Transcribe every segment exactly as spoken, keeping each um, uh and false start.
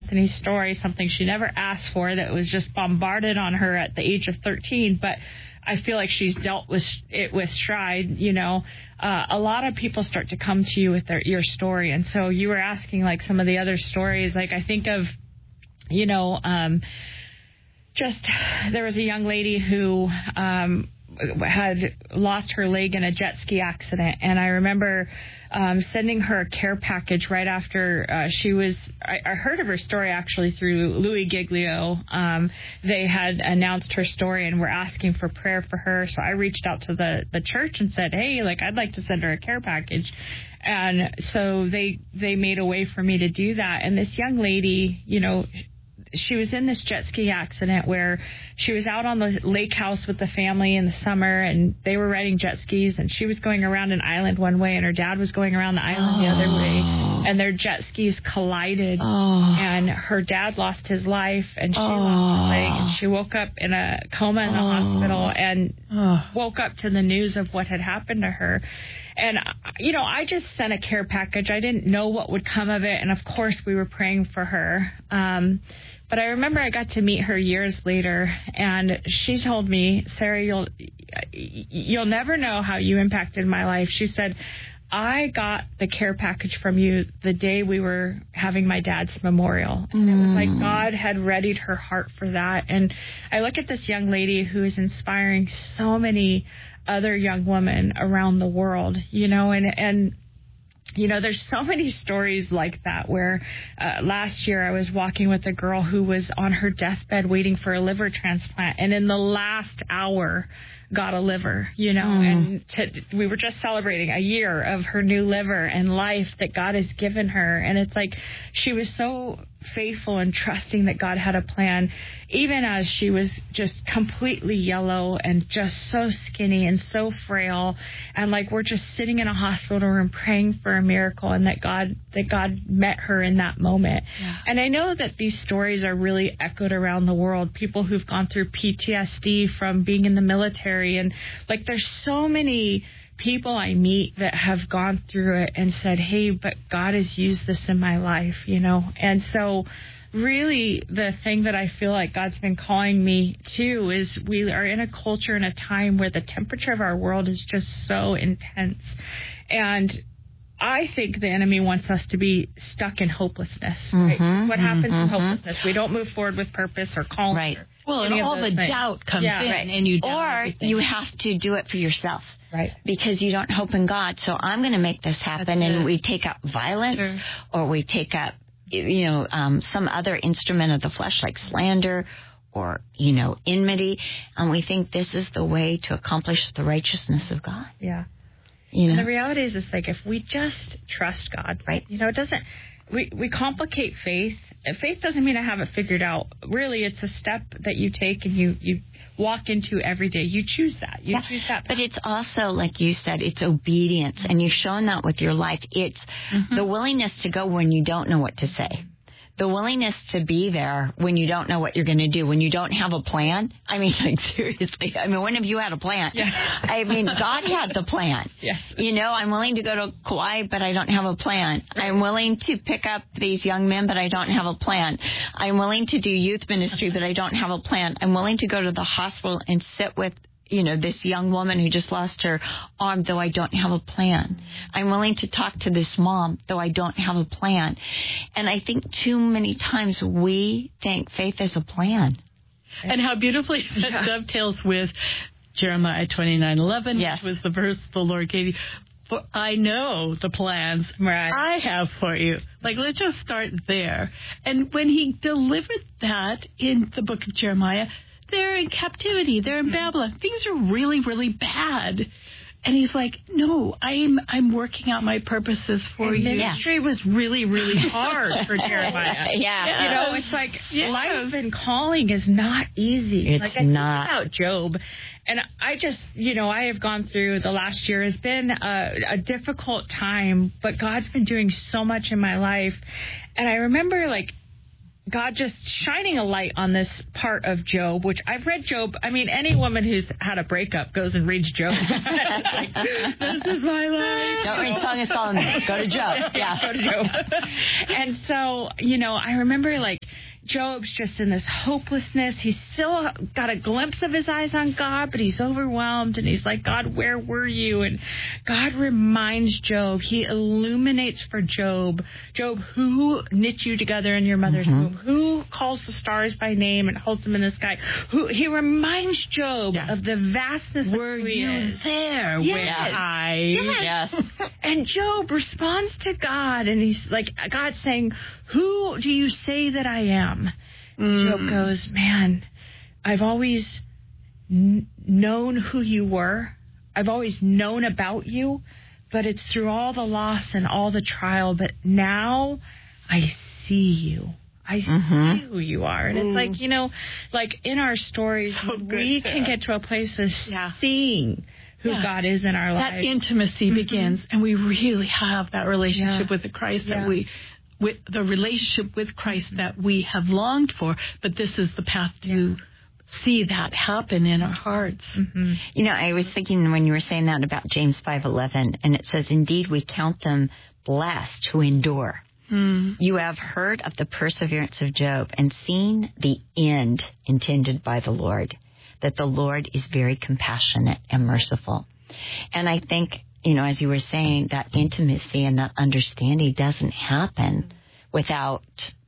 destiny story, something she never asked for that was just bombarded on her at the age of thirteen. But I feel like she's dealt with it with stride, you know. Uh, a lot of people start to come to you with their your story. And so you were asking, like, some of the other stories. Like, I think of, you know, um, just there was a young lady who um, had lost her leg in a jet ski accident. And I remember um, sending her a care package right after uh, she was, I, I heard of her story actually through Louis Giglio. Um, they had announced her story and were asking for prayer for her. So I reached out to the, the church and said, hey, like, I'd like to send her a care package. And so they, they made a way for me to do that. And this young lady, you know, she was in this jet ski accident where she was out on the lake house with the family in the summer, and they were riding jet skis, and she was going around an island one way, and her dad was going around the island oh. the other way, and their jet skis collided, oh. and her dad lost his life, and she oh. lost her leg, and she woke up in a coma in the oh. hospital, and oh. woke up to the news of what had happened to her. And, you know, I just sent a care package. I didn't know what would come of it, and of course we were praying for her. Um, But I remember I got to meet her years later, and she told me, Sarah, you'll you'll never know how you impacted my life. She said, I got the care package from you the day we were having my dad's memorial. And mm. it was like God had readied her heart for that. And I look at this young lady who is inspiring so many other young women around the world, you know, and and you know, there's so many stories like that where uh, last year I was walking with a girl who was on her deathbed waiting for a liver transplant, and in the last hour got a liver, you know, mm. and to, we were just celebrating a year of her new liver and life that God has given her. And it's like she was so faithful and trusting that God had a plan, even as she was just completely yellow and just so skinny and so frail. And like, we're just sitting in a hospital room praying for a miracle, and that God, that God met her in that moment. Yeah. And I know that these stories are really echoed around the world. People who've gone through P T S D from being in the military, and like, there's so many people I meet that have gone through it and said, hey, but God has used this in my life, you know. And so really the thing that I feel like God's been calling me to is we are in a culture and a time where the temperature of our world is just so intense. And I think the enemy wants us to be stuck in hopelessness. Right? Mm-hmm, what happens mm-hmm. in hopelessness? We don't move forward with purpose or calling. Right. Or well, and all the things. doubt comes yeah, in, right. and you doubt Or everything. you have to do it for yourself. Right. Because you don't hope in God. So I'm going to make this happen. And we take up violence sure. or we take up, you know, um, some other instrument of the flesh like slander or, you know, enmity. And we think this is the way to accomplish the righteousness of God. Yeah. You know? And the reality is, it's like, if we just trust God, right? You know, it doesn't, we, we complicate faith. Faith doesn't mean I have it figured out. Really, it's a step that you take and you, you walk into every day. You choose that. You yeah. choose that path. But it's also, like you said, it's obedience. And you've shown that with your life. It's mm-hmm. the willingness to go when you don't know what to say. The willingness to be there when you don't know what you're going to do, when you don't have a plan. I mean, like, seriously. I mean, when have you had a plan? Yeah. I mean, God had the plan. Yes. You know, I'm willing to go to Kauai, but I don't have a plan. Right. I'm willing to pick up these young men, but I don't have a plan. I'm willing to do youth ministry, but I don't have a plan. I'm willing to go to the hospital and sit with, you know, this young woman who just lost her arm, though I don't have a plan. I'm willing to talk to this mom, though I don't have a plan. And I think too many times we think faith is a plan. And how beautifully that yeah. dovetails with Jeremiah twenty-nine eleven, yes. which was the verse the Lord gave you. For I know the plans right. I have for you. Like, let's just start there. And when he delivered that in the book of Jeremiah, they're in captivity. They're in Babylon. Things are really, really bad. And he's like, no, I'm I'm working out my purposes for and you. Ministry yeah. was really, really hard for Jeremiah. yeah. yeah. You know, it's like yes. life and calling is not easy. It's like, I not. think about Job. And I just, you know, I have gone through the last year has been a, a difficult time, but God's been doing so much in my life. And I remember, like, God just shining a light on this part of Job, which I've read Job. I mean, any woman who's had a breakup goes and reads Job. Like, this is my life. Don't read Song of Solomon. Go to Job. Yeah. Go to Job. And so, you know, I remember, like, Job's just in this hopelessness. He's still got a glimpse of his eyes on God, but he's overwhelmed, and he's like, God, where were you? And God reminds Job. He illuminates for Job. Job, who knit you together in your mother's mm-hmm. womb? Who calls the stars by name and holds them in the sky? Who He reminds Job yeah. of the vastness were of who he you is. there yes. with I? Yes. yes. And Job responds to God, and he's like, God's saying, who do you say that I am? Mm. Job goes, man, I've always n- known who you were. I've always known about you, but it's through all the loss and all the trial. But now I see you. I mm-hmm. see who you are. And mm. it's like, you know, like in our stories, so we can get to a place of yeah. seeing who yeah. God is in our lives. That intimacy mm-hmm. begins, and we really have that relationship yeah. with the Christ yeah. that we... with the relationship with Christ that we have longed for, but this is the path to see that happen in our hearts. Mm-hmm. You know, I was thinking when you were saying that about James five eleven, and it says, indeed, we count them blessed who endure. Mm. You have heard of the perseverance of Job and seen the end intended by the Lord, that the Lord is very compassionate and merciful. And I think, you know, as you were saying, that intimacy and that understanding doesn't happen without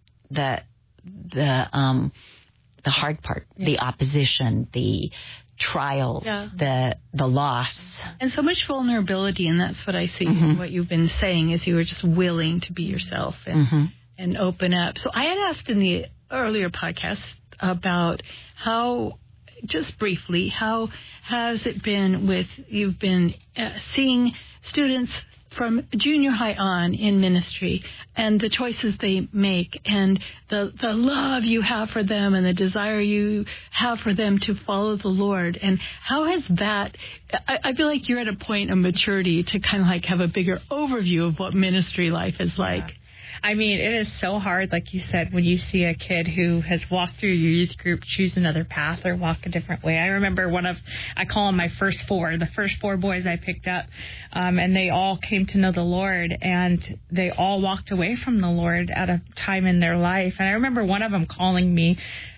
the the um, the hard part, yeah. the opposition, the trials, yeah. the the loss, and so much vulnerability. And that's what I see. Mm-hmm. What you've been saying is you were just willing to be yourself and mm-hmm. and open up. So I had asked in the earlier podcast about how. Just briefly, how has it been with, you've been uh, seeing students from junior high on in ministry and the choices they make and the, the love you have for them and the desire you have for them to follow the Lord. And how has that, I, I feel like you're at a point of maturity to kind of like have a bigger overview of what ministry life is like. Yeah. I mean, it is so hard, like you said, when you see a kid who has walked through your youth group choose another path or walk a different way. I remember one of, I call them my first four, the first four boys I picked up, um, and they all came to know the Lord, and they all walked away from the Lord at a time in their life. And I remember one of them calling me,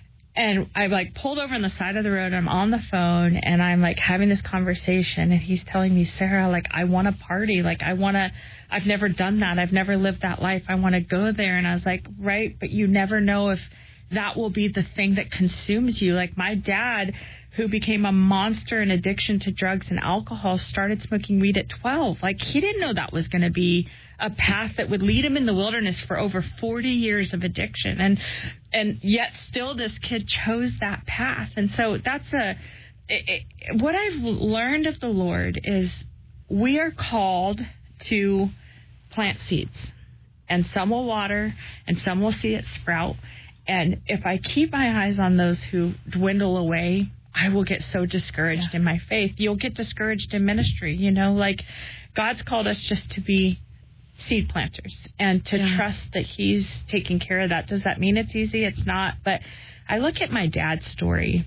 and I like pulled over on the side of the road. I'm on the phone and I'm like having this conversation, and he's telling me, Sarah, like, I want to party. Like, I want to, I've never done that. I've never lived that life. I want to go there. And I was like, right, but you never know if that will be the thing that consumes you. Like my dad, who became a monster in addiction to drugs and alcohol, started smoking weed at twelve. Like, he didn't know that was going to be a path that would lead him in the wilderness for over forty years of addiction. And and yet still this kid chose that path. And so that's a it, it, what I've learned of the Lord is we are called to plant seeds. And some will water, and some will see it sprout. And if I keep my eyes on those who dwindle away, I will get so discouraged yeah. in my faith. You'll get discouraged in ministry. You know, like God's called us just to be seed planters and to yeah. trust that he's taking care of that. Does that mean it's easy? It's not. But I look at my dad's story,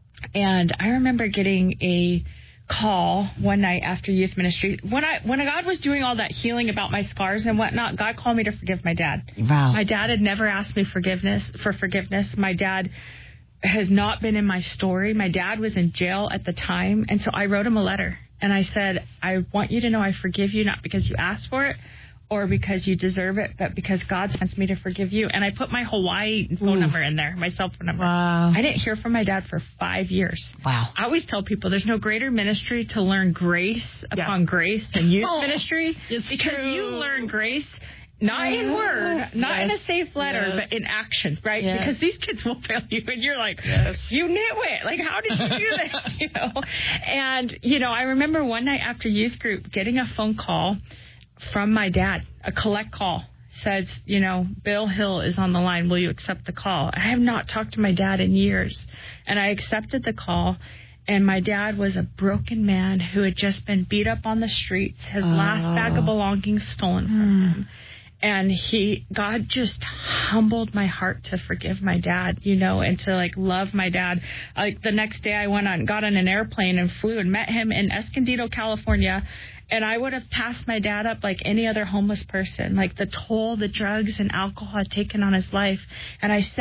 and I remember getting a call one night after youth ministry. When I when God was doing all that healing about my scars and whatnot, God called me to forgive my dad. Wow. My dad had never asked me forgiveness for forgiveness. My dad has not been in my story. My dad was in jail at the time, and so I wrote him a letter. And I said, I want you to know I forgive you, not because you asked for it or because you deserve it, but because God sends me to forgive you. And I put my Hawaii phone Ooh. number in there, my cell phone number. Wow. I didn't hear from my dad for five years. Wow. I always tell people there's no greater ministry to learn grace yeah. upon grace than youth oh, ministry. It's because true. you learn grace not in word, not yes. in a safe letter, yes. but in action, right? Yes. Because these kids will fail you, and you're like, yes. you nitwit. Like, how did you do this? You know? And, you know, I remember one night after youth group getting a phone call from my dad, a collect call, says, you know, Bill Hill is on the line. Will you accept the call? I have not talked to my dad in years, and I accepted the call. And my dad was a broken man who had just been beat up on the streets, his uh. last bag of belongings stolen from mm. him. And he, God just humbled my heart to forgive my dad, you know, and to like love my dad. Like the next day I went on, got on an airplane and flew and met him in Escondido, California. And I would have passed my dad up like any other homeless person, like the toll the drugs and alcohol had taken on his life. And I sat